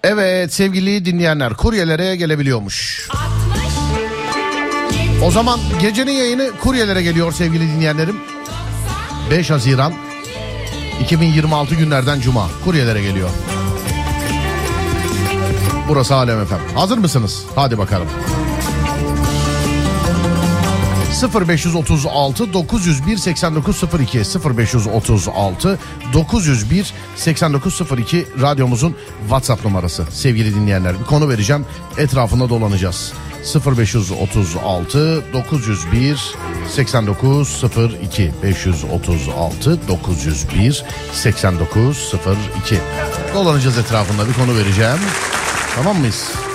Evet sevgili dinleyenler, kuryelere gelebiliyormuş. O zaman gecenin yayını kuryelere geliyor sevgili dinleyenlerim. 5 Haziran 2026 günlerden Cuma kuryelere geliyor. Burası Alem FM. Hazır mısınız? Hadi bakalım. 0536 901 8902 0536 901 8902 radyomuzun WhatsApp numarası. Sevgili dinleyenler, bir konu vereceğim, etrafında dolanacağız. 0536 901 8902 536 901 8902 dolanacağız, etrafında bir konu vereceğim. Tamam mıyız?